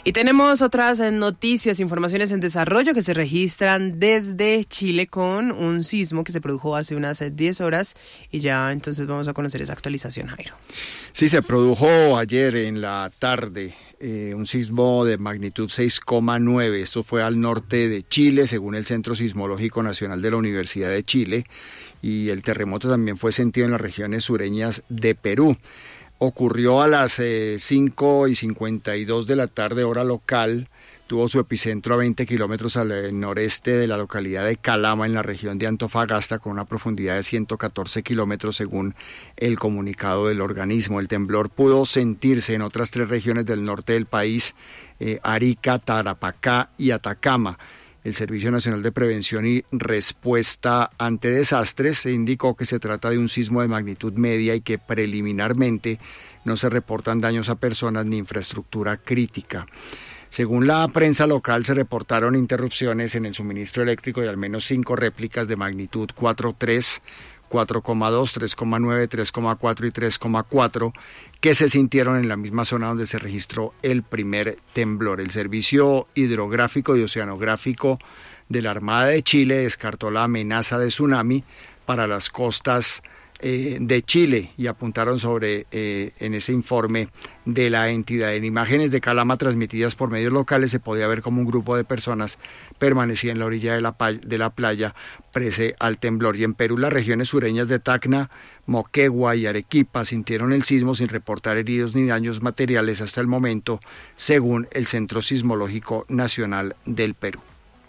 Y tenemos otras noticias, informaciones en desarrollo que se registran desde Chile con un sismo que se produjo hace unas 10 horas y ya entonces vamos a conocer esa actualización, Jairo. Sí, se produjo ayer en la tarde un sismo de magnitud 6,9. Esto fue al norte de Chile, según el Centro Sismológico Nacional de la Universidad de Chile, y el terremoto también fue sentido en las regiones sureñas de Perú. Ocurrió a las 5:52 de la tarde, hora local. Tuvo su epicentro a 20 kilómetros al noreste de la localidad de Calama, en la región de Antofagasta, con una profundidad de 114 kilómetros, según el comunicado del organismo. El temblor pudo sentirse en otras 3 regiones del norte del país, Arica, Tarapacá y Atacama. El Servicio Nacional de Prevención y Respuesta ante Desastres se indicó que se trata de un sismo de magnitud media y que preliminarmente no se reportan daños a personas ni infraestructura crítica. Según la prensa local, se reportaron interrupciones en el suministro eléctrico de al menos 5 réplicas de magnitud 4,3, 4,2, 3,9, 3,4 y 3,4 que se sintieron en la misma zona donde se registró el primer temblor. El Servicio Hidrográfico y Oceanográfico de la Armada de Chile descartó la amenaza de tsunami para las costas de Chile y apuntaron sobre en ese informe de la entidad. En imágenes de Calama transmitidas por medios locales se podía ver como un grupo de personas permanecía en la orilla de la playa prese al temblor. Y en Perú, las regiones sureñas de Tacna, Moquegua y Arequipa sintieron el sismo sin reportar heridos ni daños materiales hasta el momento, según el Centro Sismológico Nacional del Perú.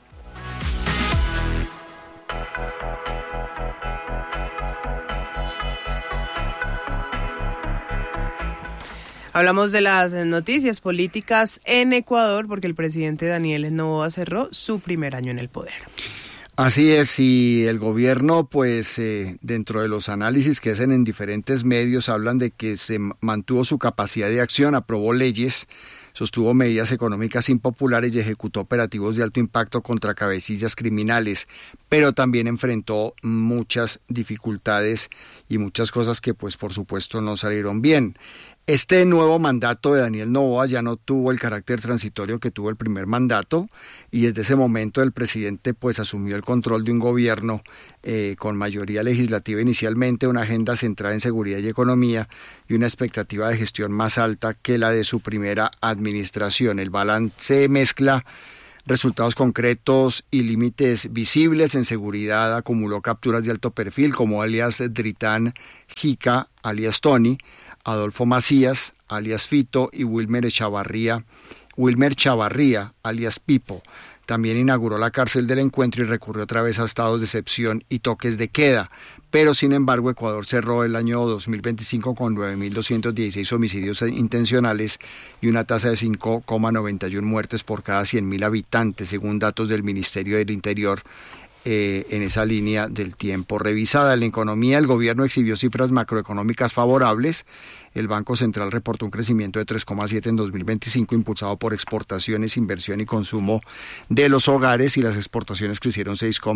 Hablamos de las noticias políticas en Ecuador porque el presidente Daniel Noboa cerró su primer año en el poder. Así es, y el gobierno, pues dentro de los análisis que hacen en diferentes medios, hablan de que se mantuvo su capacidad de acción, aprobó leyes, sostuvo medidas económicas impopulares y ejecutó operativos de alto impacto contra cabecillas criminales, pero también enfrentó muchas dificultades y muchas cosas que pues por supuesto no salieron bien. Este nuevo mandato de Daniel Noboa ya no tuvo el carácter transitorio que tuvo el primer mandato, y desde ese momento el presidente pues asumió el control de un gobierno con mayoría legislativa inicialmente, una agenda centrada en seguridad y economía y una expectativa de gestión más alta que la de su primera administración. El balance mezcla resultados concretos y límites visibles. En seguridad acumuló capturas de alto perfil como alias Dritán Jica, alias Tony, Adolfo Macías, alias Fito, y Wilmer Chavarría, alias Pipo. También inauguró la cárcel del Encuentro y recurrió otra vez a estados de excepción y toques de queda. Pero, sin embargo, Ecuador cerró el año 2025 con 9.216 homicidios intencionales y una tasa de 5,91 muertes por cada 100.000 habitantes, según datos del Ministerio del Interior. En esa línea del tiempo revisada. En la economía, el gobierno exhibió cifras macroeconómicas favorables. El Banco Central reportó un crecimiento de 3,7 en 2025, impulsado por exportaciones, inversión y consumo de los hogares, y las exportaciones crecieron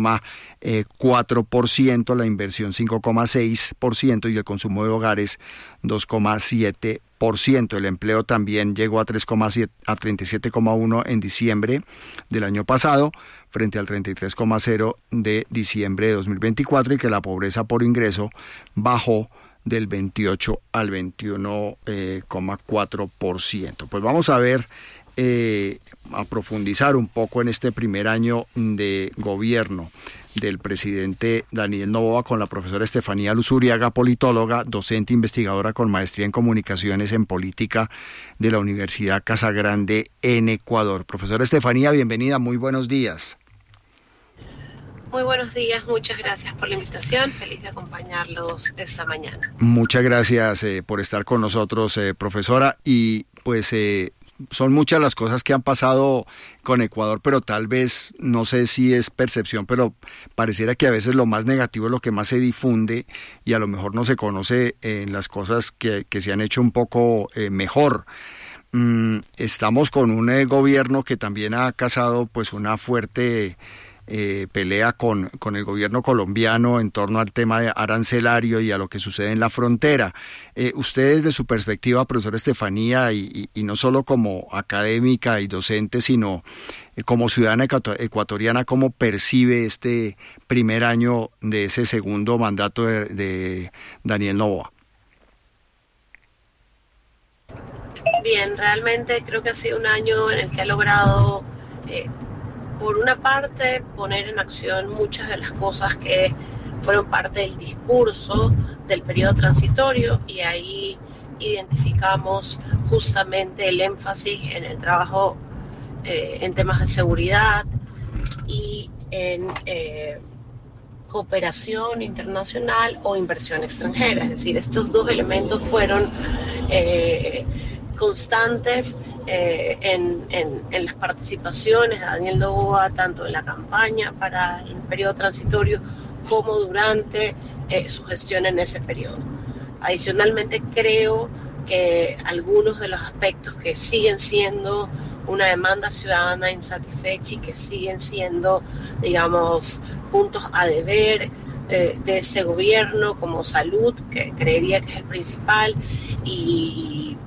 6,4%, la inversión 5,6% y el consumo de hogares 2,7%. El empleo también llegó a 37,1 en diciembre del año pasado, frente al 33,0 de diciembre de 2024, y que la pobreza por ingreso bajó del 28 al 21,4%. Pues vamos a ver, a profundizar un poco en este primer año de gobierno del presidente Daniel Noboa con la profesora Estefanía Luzuriaga, politóloga, docente investigadora con maestría en comunicaciones en política de la Universidad Casagrande en Ecuador. Profesora Estefanía, bienvenida, muy buenos días. Muy buenos días, muchas gracias por la invitación, feliz de acompañarlos esta mañana. Muchas gracias por estar con nosotros, profesora, y pues son muchas las cosas que han pasado con Ecuador, pero tal vez, no sé si es percepción, pero pareciera que a veces lo más negativo es lo que más se difunde y a lo mejor no se conoce las cosas que se han hecho un poco mejor. Estamos con un gobierno que también ha causado pues una fuerte pelea con el gobierno colombiano en torno al tema de arancelario y a lo que sucede en la frontera. Usted, desde su perspectiva, profesora Estefanía, y no solo como académica y docente, sino como ciudadana ecuatoriana, ¿cómo percibe este primer año de ese segundo mandato de Daniel Noboa? Bien, realmente creo que ha sido un año en el que ha logrado, por una parte, poner en acción muchas de las cosas que fueron parte del discurso del periodo transitorio, y ahí identificamos justamente el énfasis en el trabajo en temas de seguridad y en cooperación internacional o inversión extranjera. Es decir, estos dos elementos fueron constantes en las participaciones de Daniel Noboa, tanto en la campaña para el periodo transitorio como durante su gestión en ese periodo. Adicionalmente, creo que algunos de los aspectos que siguen siendo una demanda ciudadana insatisfecha y que siguen siendo, digamos, puntos a deber de ese gobierno, como salud, que creería que es el principal, y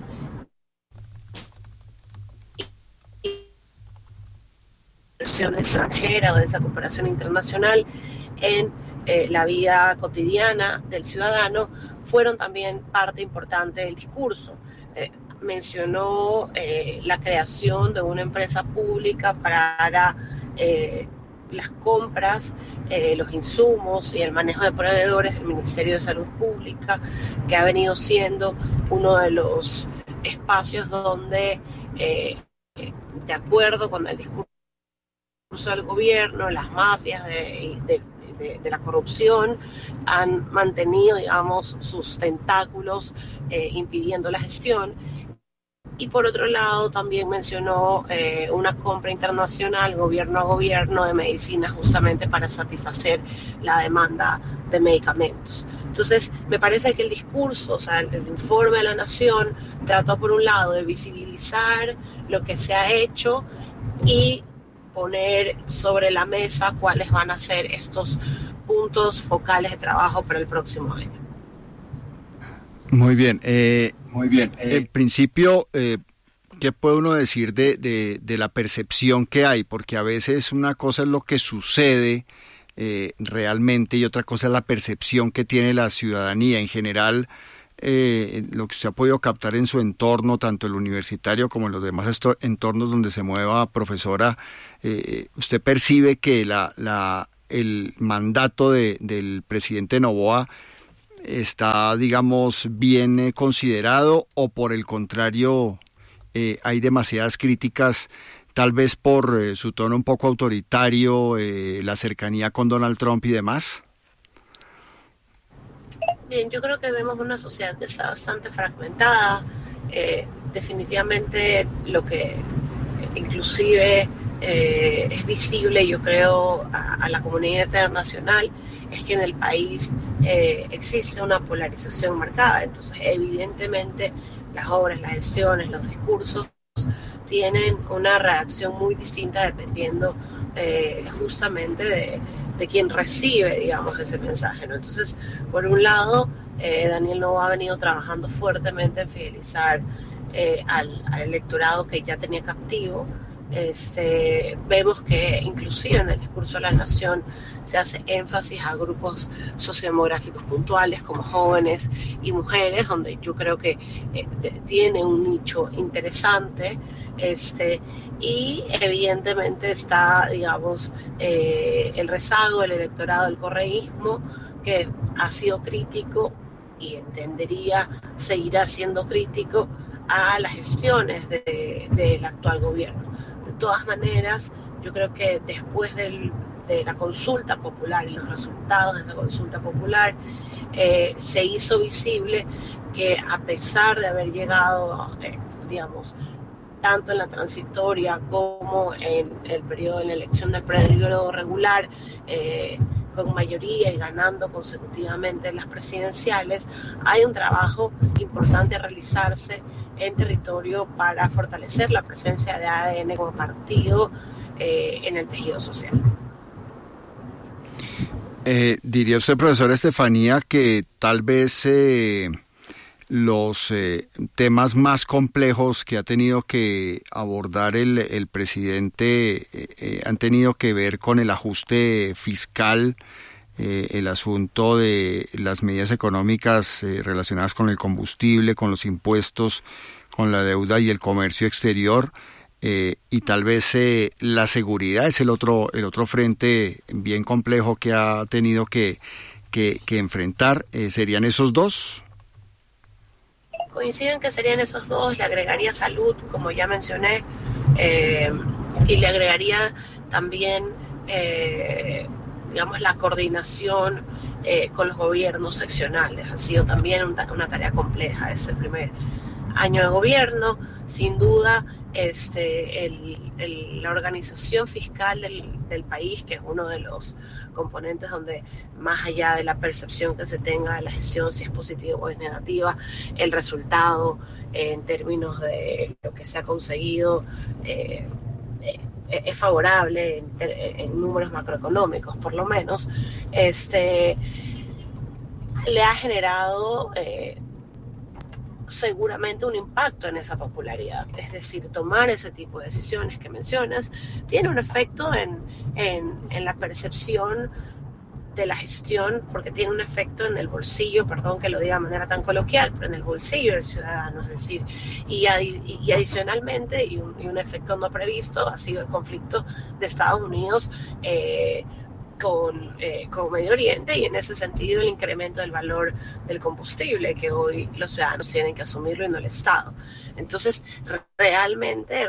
inversión extranjera o de esa cooperación internacional en la vida cotidiana del ciudadano, fueron también parte importante del discurso. Mencionó la creación de una empresa pública para las compras, los insumos y el manejo de proveedores del Ministerio de Salud Pública, que ha venido siendo uno de los espacios donde, de acuerdo con el discurso del gobierno, las mafias de la corrupción han mantenido, digamos, sus tentáculos impidiendo la gestión. Y por otro lado también mencionó una compra internacional, gobierno a gobierno, de medicinas, justamente para satisfacer la demanda de medicamentos. Entonces, me parece que el discurso, o sea, el informe de la Nación, trató por un lado de visibilizar lo que se ha hecho y poner sobre la mesa cuáles van a ser estos puntos focales de trabajo para el próximo año. Muy bien. En principio, ¿qué puede uno decir de la percepción que hay? Porque a veces una cosa es lo que sucede realmente y otra cosa es la percepción que tiene la ciudadanía en general. Lo que usted ha podido captar en su entorno, tanto el universitario como en los demás entornos donde se mueva, profesora, ¿usted percibe que el mandato del presidente Noboa está, digamos, bien considerado, o por el contrario hay demasiadas críticas, tal vez por su tono un poco autoritario, la cercanía con Donald Trump y demás? Bien, yo creo que vemos una sociedad que está bastante fragmentada. Definitivamente lo que inclusive es visible, yo creo, a la comunidad internacional, es que en el país existe una polarización marcada. Entonces, evidentemente, las obras, las gestiones, los discursos tienen una reacción muy distinta dependiendo justamente de quien recibe, digamos, ese mensaje, ¿no? Entonces, por un lado, Daniel Noboa ha venido trabajando fuertemente en fidelizar al electorado que ya tenía captivo. Vemos que inclusive en el discurso de la Nación se hace énfasis a grupos sociodemográficos puntuales como jóvenes y mujeres, donde yo creo que tiene un nicho interesante, y evidentemente está, digamos, el rezago del electorado del correísmo, que ha sido crítico y entendería seguirá siendo crítico a las gestiones del actual gobierno. De todas maneras, yo creo que después de la consulta popular y los resultados de esa consulta popular, se hizo visible que, a pesar de haber llegado, digamos, tanto en la transitoria como en el periodo de la elección del periodo regular, con mayoría y ganando consecutivamente las presidenciales, hay un trabajo importante a realizarse en territorio para fortalecer la presencia de ADN como partido en el tejido social. Diría usted, profesor Estefanía, que tal vez los temas más complejos que ha tenido que abordar el presidente han tenido que ver con el ajuste fiscal, el asunto de las medidas económicas relacionadas con el combustible, con los impuestos, con la deuda y el comercio exterior, y tal vez la seguridad es el otro frente bien complejo que ha tenido que enfrentar. ¿Serían esos dos? Coinciden que serían esos dos. Le agregaría salud, como ya mencioné, y le agregaría también digamos, la coordinación con los gobiernos seccionales. Ha sido también una tarea compleja este primer año de gobierno. Sin duda, la organización fiscal del país, que es uno de los componentes donde, más allá de la percepción que se tenga de la gestión, si es positiva o es negativa, el resultado en términos de lo que se ha conseguido es favorable en números macroeconómicos, por lo menos, le ha generado seguramente un impacto en esa popularidad. Es decir, tomar ese tipo de decisiones que mencionas tiene un efecto en la percepción de la gestión, porque tiene un efecto en el bolsillo, perdón que lo diga de manera tan coloquial, pero en el bolsillo del ciudadano, es decir, y adicionalmente, y un efecto no previsto, ha sido el conflicto de Estados Unidos con Medio Oriente, y en ese sentido el incremento del valor del combustible, que hoy los ciudadanos tienen que asumirlo y no el Estado. Entonces, realmente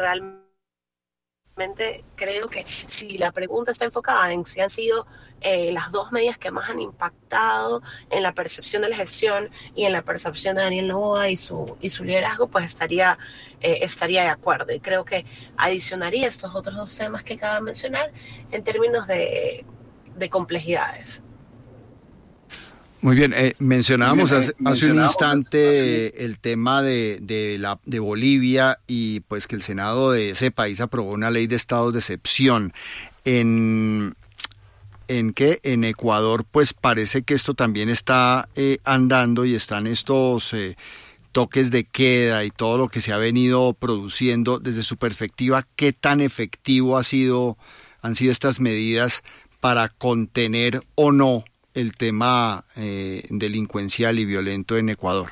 creo que si la pregunta está enfocada en si han sido las dos medidas que más han impactado en la percepción de la gestión y en la percepción de Daniel Noboa y su liderazgo, pues estaría de acuerdo. Y creo que adicionaría estos otros dos temas que acabo de mencionar en términos de complejidades. Muy bien, mencionábamos hace un instante el tema de Bolivia, y pues que el Senado de ese país aprobó una ley de estados de excepción. En Ecuador, pues parece que esto también está andando, y están estos toques de queda y todo lo que se ha venido produciendo. Desde su perspectiva, ¿qué tan efectivo han sido estas medidas para contener o no el tema delincuencial y violento en Ecuador?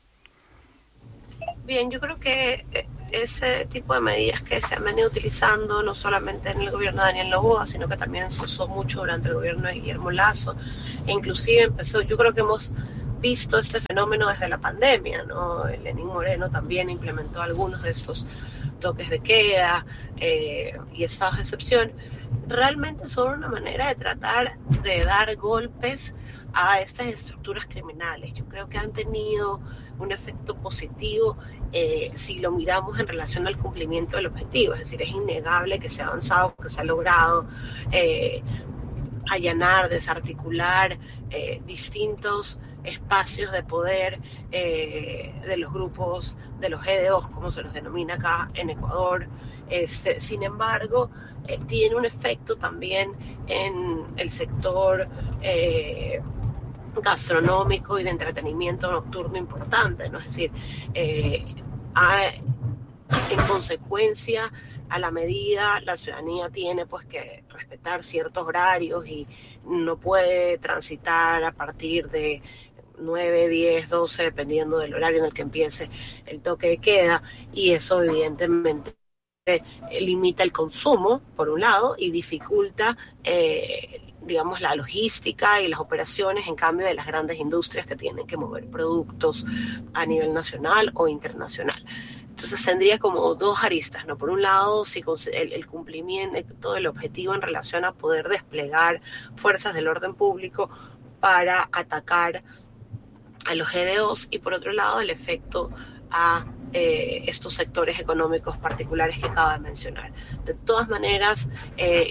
Bien, yo creo que ese tipo de medidas que se han venido utilizando no solamente en el gobierno de Daniel Noboa, sino que también se usó mucho durante el gobierno de Guillermo Lasso, e inclusive yo creo que hemos visto este fenómeno desde la pandemia, ¿no? Lenín Moreno también implementó algunos de estos toques de queda y estados de excepción. Realmente son una manera de tratar de dar golpes a estas estructuras criminales. Yo creo que han tenido un efecto positivo si lo miramos en relación al cumplimiento del objetivo. Es decir, es innegable que se ha avanzado, que se ha logrado allanar, desarticular distintos espacios de poder de los grupos, de los GDOs, como se los denomina acá en Ecuador. Sin embargo, tiene un efecto también en el sector gastronómico y de entretenimiento nocturno importante, ¿no? Es decir, en consecuencia, a la medida, la ciudadanía tiene pues que respetar ciertos horarios y no puede transitar a partir de 9, 10, 12, dependiendo del horario en el que empiece el toque de queda, y eso evidentemente limita el consumo, por un lado, y dificulta digamos, la logística y las operaciones, en cambio de las grandes industrias que tienen que mover productos a nivel nacional o internacional. Entonces tendría como dos aristas, ¿no? Por un lado, si el cumplimiento del objetivo en relación a poder desplegar fuerzas del orden público para atacar a los GDOs, y por otro lado el efecto a estos sectores económicos particulares que acabo de mencionar. De todas maneras,